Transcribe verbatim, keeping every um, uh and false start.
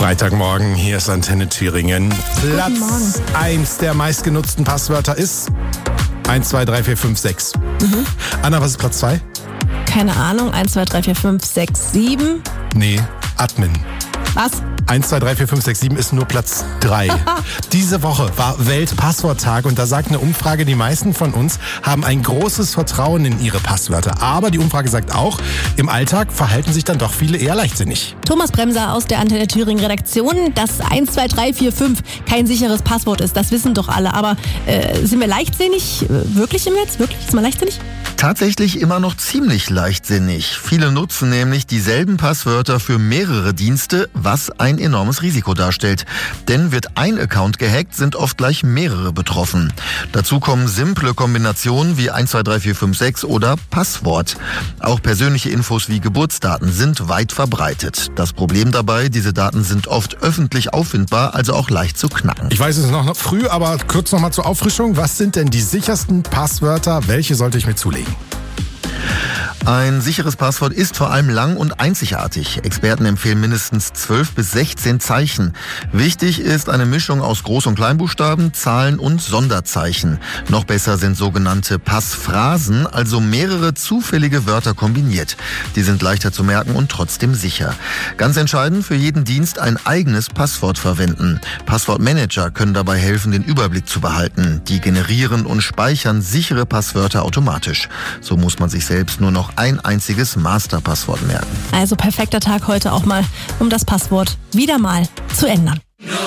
Freitagmorgen, hier ist Antenne Thüringen. Platz eins der meistgenutzten Passwörter ist eins, zwei, drei, vier, fünf, sechs. Mhm. Anna, was ist Platz zwei? Keine Ahnung, eins, zwei, drei, vier, fünf, sechs, sieben. Nee, Admin. Was? eins, zwei, drei, vier, fünf, sechs, sieben ist nur Platz drei. Diese Woche war Weltpassworttag und da sagt eine Umfrage, die meisten von uns haben ein großes Vertrauen in ihre Passwörter. Aber die Umfrage sagt auch, im Alltag verhalten sich dann doch viele eher leichtsinnig. Thomas Bremser aus der Antenne Thüringen Redaktion, dass eins, zwei, drei, vier, fünf kein sicheres Passwort ist, das wissen doch alle. Aber äh, sind wir leichtsinnig? Wirklich im Netz? Wirklich? Ist man leichtsinnig? Tatsächlich immer noch ziemlich leichtsinnig. Viele nutzen nämlich dieselben Passwörter für mehrere Dienste, was ein enormes Risiko darstellt. Denn wird ein Account gehackt, sind oft gleich mehrere betroffen. Dazu kommen simple Kombinationen wie eins, zwei, drei, vier, fünf, sechs oder Passwort. Auch persönliche Infos wie Geburtsdaten sind weit verbreitet. Das Problem dabei, diese Daten sind oft öffentlich auffindbar, also auch leicht zu knacken. Ich weiß, es ist noch früh, aber kurz noch mal zur Auffrischung. Was sind denn die sichersten Passwörter? Welche sollte ich mir zulegen? Ein sicheres Passwort ist vor allem lang und einzigartig. Experten empfehlen mindestens zwölf bis sechzehn Zeichen. Wichtig ist eine Mischung aus Groß- und Kleinbuchstaben, Zahlen und Sonderzeichen. Noch besser sind sogenannte Passphrasen, also mehrere zufällige Wörter kombiniert. Die sind leichter zu merken und trotzdem sicher. Ganz entscheidend, für jeden Dienst ein eigenes Passwort verwenden. Passwortmanager können dabei helfen, den Überblick zu behalten. Die generieren und speichern sichere Passwörter automatisch. So muss man sich selbst nur noch ein einziges Masterpasswort merken. Also perfekter Tag heute auch mal, um das Passwort wieder mal zu ändern.